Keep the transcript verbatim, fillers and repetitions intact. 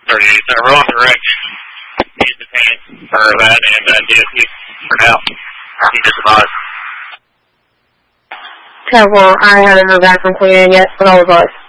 thirty-eight, so we're on direct. He's detained for that, and uh, D S P for now. He just advised. Terrible. I haven't heard back from Queen Anne yet, but I'll advise.